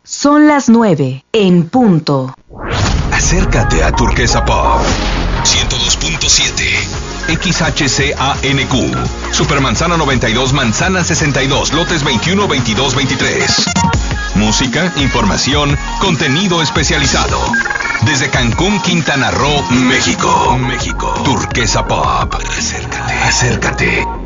Son las 9 en punto. Acércate a Turquesa Pop 102.7 XHCANQ Supermanzana 92, Manzana 62, lotes 21, 22, 23. Música, información, contenido especializado. Desde Cancún, Quintana Roo, México. Turquesa Pop. Acércate.